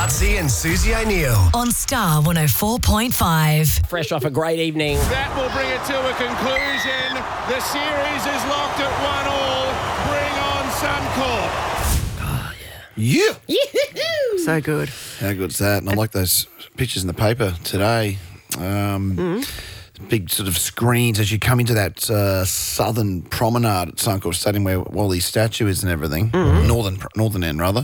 Lutzi and Susie O'Neill. On Star 104.5. Fresh off a great evening. That will bring it to a conclusion. The series is locked at 1-1. Bring on Suncorp. Yeah. So good. How good's that? And I like those pictures in the paper today. Big sort of screens as you come into that southern promenade at Suncorp Stadium where Wally's statue is and everything. Northern end, rather.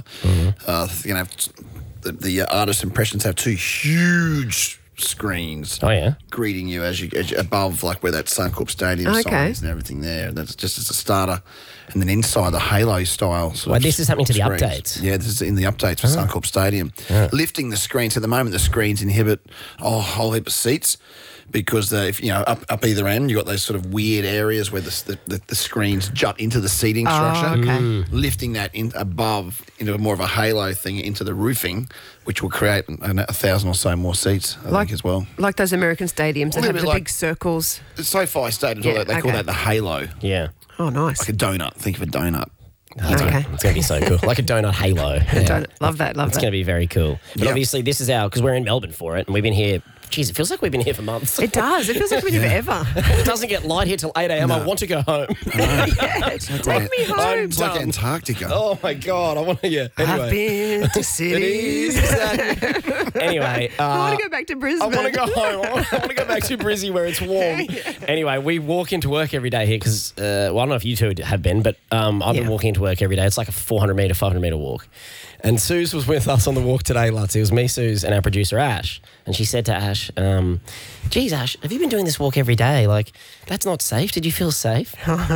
The artist impressions have two huge screens. Oh, yeah? Greeting you as you above, like where that Suncorp Stadium sign is and everything there. That's just as a starter. And then inside the halo style. Well, this is happening to the screens. updates. Yeah, this is in the updates for Suncorp Stadium. Lifting the screens. At the moment, the screens inhibit a whole heap of seats because if up either end, you've got those sort of weird areas where the screens jut into the seating structure. Lifting that in above into more of a halo thing into the roofing, which will create 1,000 or so more seats, I think, as well. Like those American stadiums that have the big circles. The SoFi Stadium, they call that the halo. Yeah. Oh, nice. Like a donut. Think of a donut. It's going to be so cool. Like a donut halo. Love that. It's going to be very cool. But obviously this is because we're in Melbourne for it and we've been here, geez, it feels like we've been here for months. It does. It feels like we've been here forever. It doesn't get light here till 8 a.m. I want to go home. Take me home. It's like Antarctica. Oh, my God. I want to, Anyway. I've been to cities. Anyway. I want to go back to Brisbane. I want to go home. I want to go back to Brizzy where it's warm. Anyway, we walk into work every day here because, I don't know if you two have been, but I've been walking into work every day. It's like a 400-metre, 500-metre walk. And Suze was with us on the walk today, Lutz. It was me, Suze, and our producer, Ash. And she said to Ash, geez, Ash, have you been doing this walk every day? Like, that's not safe. Did you feel safe?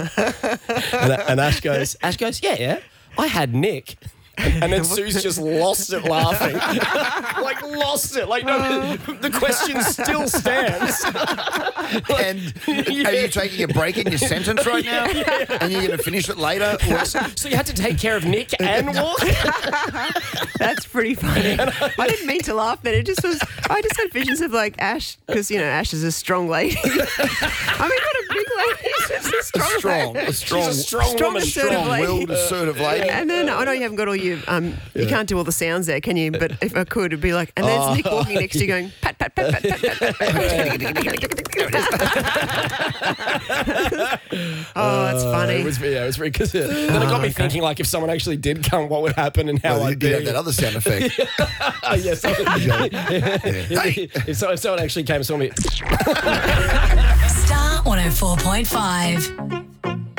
and Ash goes, yeah. I had Nick. And then Suze just lost it laughing. Like, lost it. Like, no, the question still stands. And are you taking a break in your sentence right now? And you're going to finish it later? So you had to take care of Nick and walk? That's pretty funny. I didn't mean to laugh, but I just had visions of like Ash, because, Ash is a strong lady. I mean, not a big lady, she's just a strong lady. She's a strong woman, strong-willed, assertive lady. And then, I know you haven't got all your, you can't do all the sounds there, can you? But if I could, it'd be like, and there's Nick walking next to you going, pat, pat, pat, pat, pat, pat, pat. Oh, that's funny. It was very, because then it got me thinking, like, if someone actually did come, what would happen and how I'd have that other sound effect. Yes. If someone actually came and saw me. Star 104.5.